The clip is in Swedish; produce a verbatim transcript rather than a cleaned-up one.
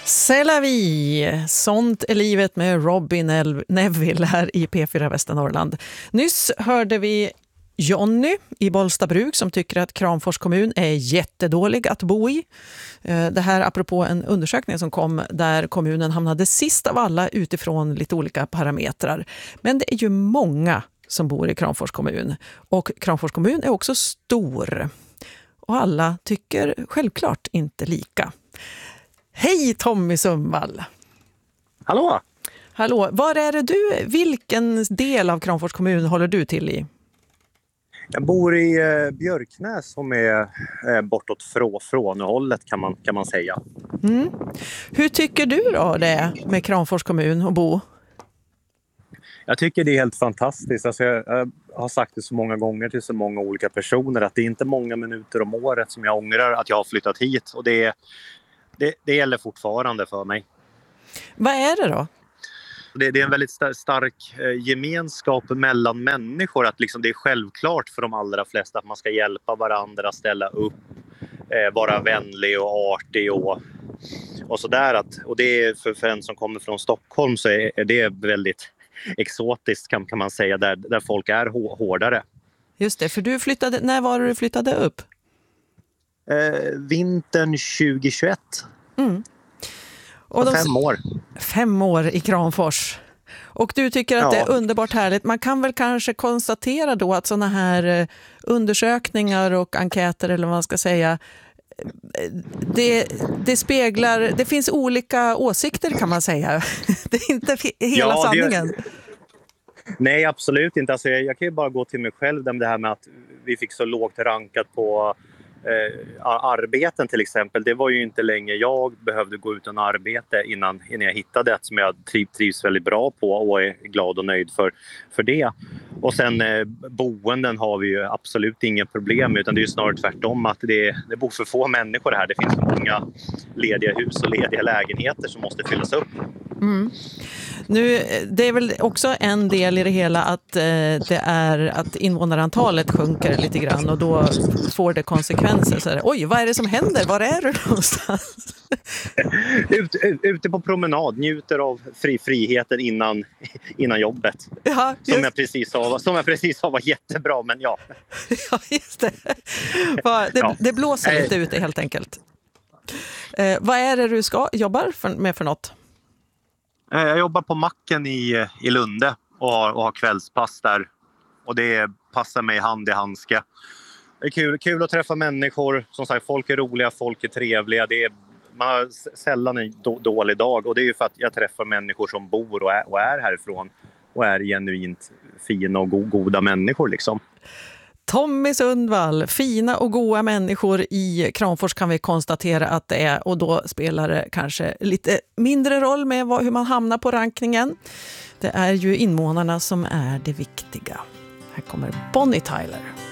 C'est la vie. Sånt är livet med Robin Neville här i P fyra Västernorrland. Nyss hörde vi Jonny i Bollstabruk som tycker att Kramfors kommun är jättedålig att bo i. Det här apropå en undersökning som kom där kommunen hamnade sist av alla utifrån lite olika parametrar. Men det är ju många som bor i Kramfors kommun. Och Kramfors kommun är också stor. Och alla tycker självklart inte lika. Hej Tommy Sundvall! Hallå! Hallå, var är det du? Vilken del av Kramfors kommun håller du till i? Jag bor i eh, Björknäs som är eh, bortåt frå, frånhållet kan man, kan man säga. Mm. Hur tycker du då det är med Kramfors kommun att bo? Jag tycker det är helt fantastiskt. Alltså jag, jag har sagt det så många gånger till så många olika personer att det är inte många minuter om året som jag ångrar att jag har flyttat hit. Och det, det, det gäller fortfarande för mig. Vad är det då? Det, det är en väldigt st- stark eh, gemenskap mellan människor. Att liksom det är självklart för de allra flesta att man ska hjälpa varandra, ställa upp, eh, vara vänlig och artig och, och sådär. Att, och det är för, för en som kommer från Stockholm så är, är det väldigt exotiskt kan, kan man säga, där, där folk är hå- hårdare. Just det, för du flyttade, när var det du flyttade upp? Eh, vintern tjugohundratjugoett. Mm. Och de, fem år. Fem år i Kramfors. Och du tycker att ja. det är underbart härligt. Man kan väl kanske konstatera då att såna här undersökningar och enkäter eller vad man ska säga, det, det speglar, det finns olika åsikter kan man säga. Det är inte hela ja, sanningen. Det, nej, absolut inte. Alltså, jag, jag kan ju bara gå till mig själv det här med att vi fick så lågt rankat på Eh, arbeten till exempel. Det var ju inte länge jag behövde gå utan arbete innan, innan jag hittade ett som jag triv, trivs väldigt bra på och är glad och nöjd för, för det. Och sen eh, boenden har vi ju absolut inga problem utan det är ju snarare tvärtom att det, det bor för få människor här. Det finns för många lediga hus och lediga lägenheter som måste fyllas upp. Mm. Nu, det är väl också en del i det hela att eh, det är att invånarantalet sjunker lite grann och då får det konsekvenser. Så här, oj, vad är det som händer? Var är du någonstans? Ute, ute på promenad, njuter av fri, friheten innan, innan jobbet. Ja, som, jag precis sa, som jag precis sa var jättebra, men ja. Ja, just det. Det, ja. det blåser lite ute helt enkelt. Eh, vad är det du ska jobbar för, med för något? Jag jobbar på macken i, i Lunde och har, och har kvällspass där. Och det passar mig hand i handske. Det är kul, kul att träffa människor. Som sagt, folk är roliga, folk är trevliga. Det är, man har sällan en då, dålig dag. Och det är ju för att jag träffar människor som bor och är, och är härifrån. Och är genuint fina och go, goda människor liksom. Tommy Sundvall, fina och goda människor i Kramfors kan vi konstatera att det är, och då spelar det kanske lite mindre roll med vad, hur man hamnar på rankningen. Det är ju invånarna som är det viktiga. Här kommer Bonnie Tyler.